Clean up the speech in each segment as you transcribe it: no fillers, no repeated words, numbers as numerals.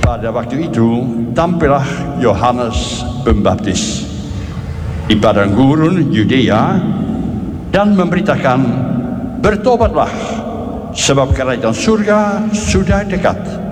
Pada waktu itu tampillah Yohanes Pembaptis di padang gurun Yudea dan memberitakan, bertobatlah sebab kerajaan surga sudah dekat.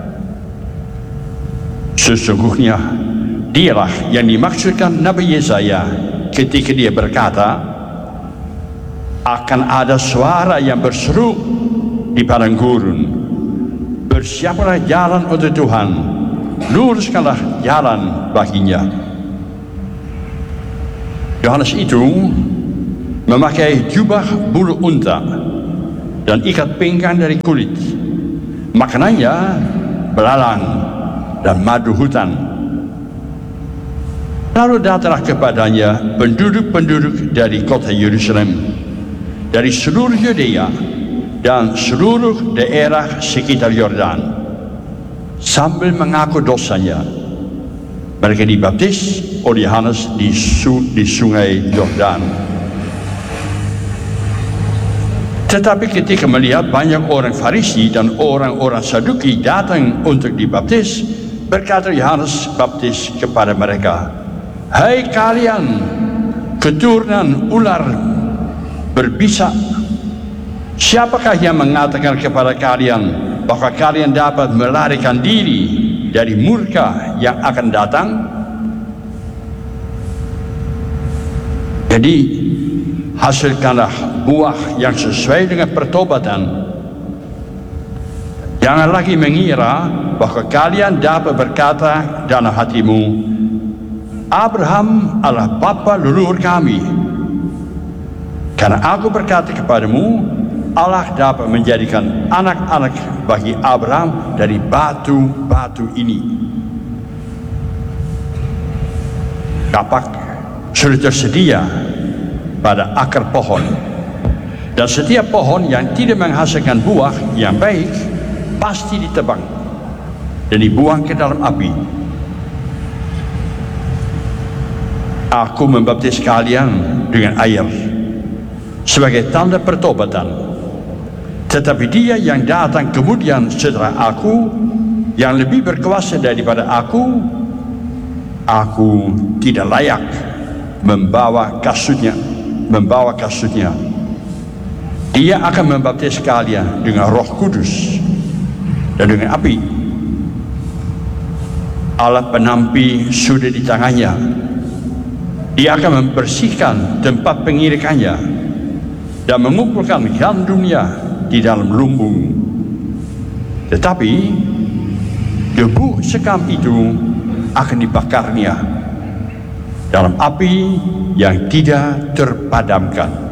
Sesungguhnya dialah yang dimaksudkan Nabi Yesaya ketika dia berkata, akan ada suara yang berseru di padang gurun, bersiapkanlah jalan untuk Tuhan, luruskanlah jalan baginya. Yohanes itu memakai jubah bulu unta dan ikat pinggang dari kulit, makanannya belalang dan madu hutan. Lalu datanglah kepadanya penduduk-penduduk dari kota Yerusalem, dari seluruh Yudea dan seluruh daerah sekitar Yordan, sambil mengaku dosanya. Mereka dibaptis oleh Yohanes di sungai Yordan. Tetapi ketika melihat banyak orang Farisi dan orang-orang Saduki datang untuk dibaptis, berkata Yohanes Baptis kepada mereka, hai kalian keturunan ular berbisa, siapakah yang mengatakan kepada kalian bahwa kalian dapat melarikan diri dari murka yang akan datang? Jadi hasilkanlah buah yang sesuai dengan pertobatan. Jangan lagi mengira bahwa kalian dapat berkata dalam hatimu, Abraham adalah bapa leluhur kami. Karena aku berkata kepadamu, Allah dapat menjadikan anak-anak bagi Abraham dari batu-batu ini. Kapak sudah tersedia pada akar pohon, dan setiap pohon yang tidak menghasilkan buah yang baik pasti ditebang dan dibuang ke dalam api. Aku membaptis kalian dengan air sebagai tanda pertobatan, tetapi dia yang datang kemudian setelah aku, yang lebih berkuasa daripada aku tidak layak membawa kasutnya. Dia akan membaptis kalian dengan Roh Kudus dan dengan api. Alat penampi sudah di tangannya. Dia akan membersihkan tempat pengirikannya dan mengumpulkan gandumnya di dalam lumbung. Tetapi debu sekam itu akan dibakarnya dalam api yang tidak terpadamkan.